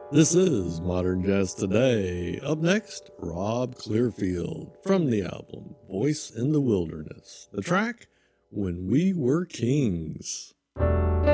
This is Modern Jazz Today. Up next, Rob Clearfield from the album Voice in the Wilderness. The track, When We Were Kings.